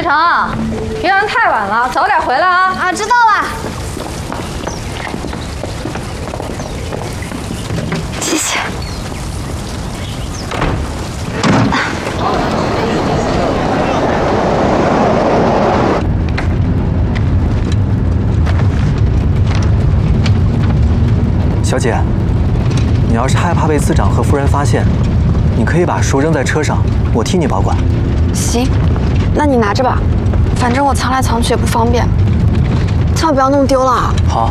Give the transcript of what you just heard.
成，别让人太晚了，早点回来啊！ 啊，知道了。谢谢。 小姐，你要是害怕被次长和夫人发现，你可以把书扔在车上，我替你保管。 行，那你拿着吧，反正我藏来藏去也不方便，千万不要弄丢了啊。 好。